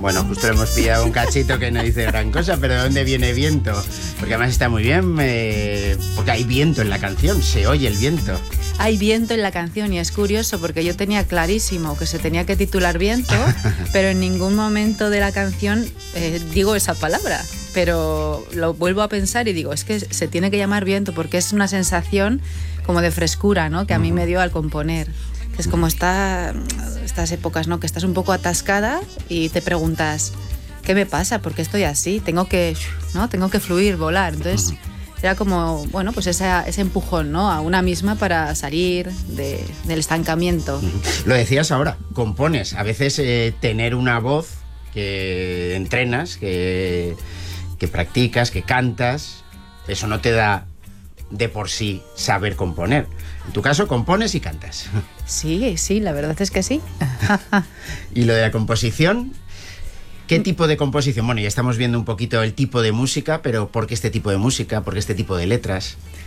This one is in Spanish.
Bueno, justo le hemos pillado un cachito que no dice gran cosa, pero ¿de dónde viene viento? Porque además está muy bien, porque hay viento en la canción, se oye el viento. Hay viento en la canción y es curioso porque yo tenía clarísimo que se tenía que titular Viento, pero en ningún momento de la canción digo esa palabra. Pero lo vuelvo a pensar y digo, es que se tiene que llamar Viento porque es una sensación como de frescura, ¿no? Que a mí me dio al componer. Que es como estas épocas, ¿no? Que estás un poco atascada y te preguntas, ¿qué me pasa? ¿Por qué estoy así? Tengo que fluir, volar. Entonces era como, bueno, pues ese empujón, ¿no? A una misma para salir del estancamiento. Lo decías ahora, compones. A veces tener una voz que entrenas, que practicas, que cantas, eso no te da de por sí saber componer. En tu caso, compones y cantas. Sí, la verdad es que sí. ¿Y lo de la composición? ¿Qué tipo de composición? Bueno, ya estamos viendo un poquito el tipo de música, pero ¿por qué este tipo de música? ¿Por qué este tipo de letras?